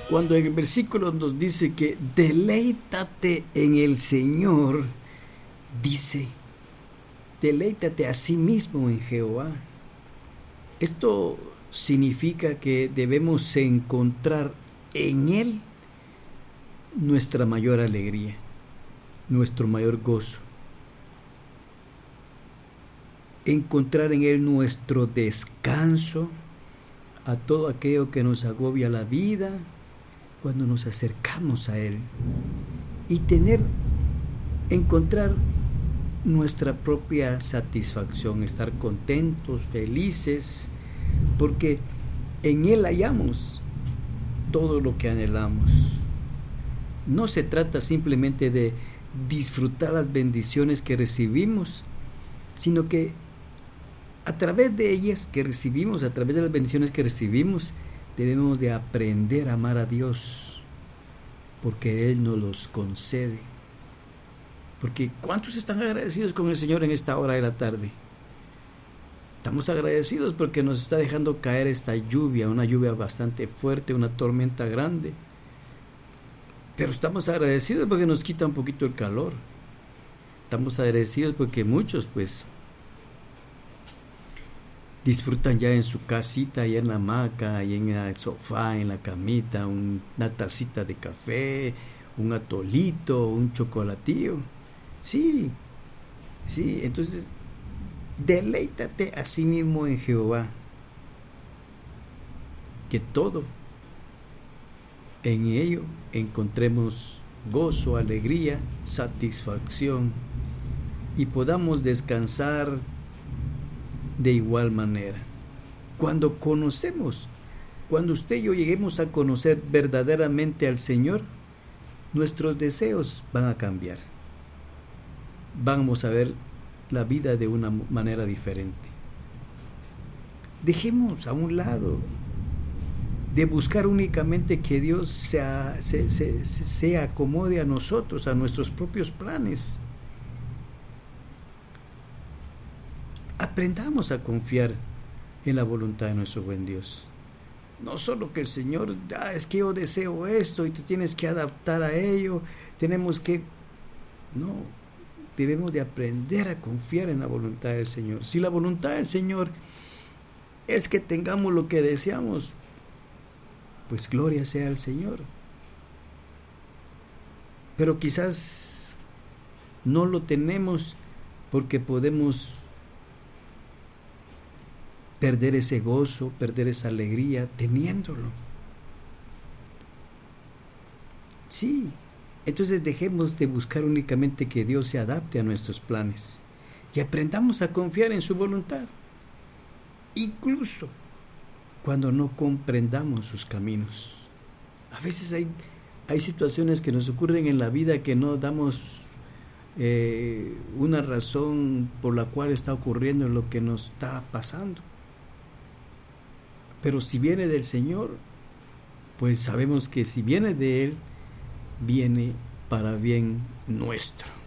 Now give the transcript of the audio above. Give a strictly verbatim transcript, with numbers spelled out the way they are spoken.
Cuando en el versículo nos dice que deleítate en el Señor, dice, deleítate a sí mismo en Jehová. Esto significa que debemos encontrar en Él nuestra mayor alegría, nuestro mayor gozo. Encontrar en Él nuestro descanso a todo aquello que nos agobia la vida cuando nos acercamos a Él. Y tener, encontrar nuestra propia satisfacción, estar contentos, felices, porque en Él hallamos todo lo que anhelamos. No se trata simplemente de disfrutar las bendiciones que recibimos, sino que a través de ellas que recibimos, a través de las bendiciones que recibimos, debemos de aprender a amar a Dios, porque Él nos los concede. Porque ¿cuántos están agradecidos con el Señor en esta hora de la tarde? Estamos agradecidos porque nos está dejando caer esta lluvia, una lluvia bastante fuerte, una tormenta grande. Pero estamos agradecidos porque nos quita un poquito el calor. Estamos agradecidos porque muchos pues disfrutan ya en su casita, ya en la hamaca, y en el sofá, en la camita, una tacita de café, un atolito, un chocolatillo. Sí, sí, entonces deleítate a sí mismo en Jehová, que todo en ello encontremos gozo, alegría, satisfacción y podamos descansar de igual manera. Cuando conocemos, cuando usted y yo lleguemos a conocer verdaderamente al Señor, nuestros deseos van a cambiar. Vamos a ver la vida de una manera diferente. Dejemos a un lado de buscar únicamente que Dios sea, se, se, se acomode a nosotros, a nuestros propios planes. Aprendamos a confiar en la voluntad de nuestro buen Dios. No solo que el Señor, ah, es que yo deseo esto y te tienes que adaptar a ello, tenemos que... No, debemos de aprender a confiar en la voluntad del Señor. Si la voluntad del Señor es que tengamos lo que deseamos, pues gloria sea al Señor. Pero quizás no lo tenemos porque podemos perder ese gozo, perder esa alegría teniéndolo. Sí, entonces dejemos de buscar únicamente que Dios se adapte a nuestros planes y aprendamos a confiar en su voluntad, incluso cuando no comprendamos sus caminos. A veces hay, hay situaciones que nos ocurren en la vida que no damos eh, una razón por la cual está ocurriendo lo que nos está pasando. Pero si viene del Señor, pues sabemos que si viene de Él, viene para bien nuestro.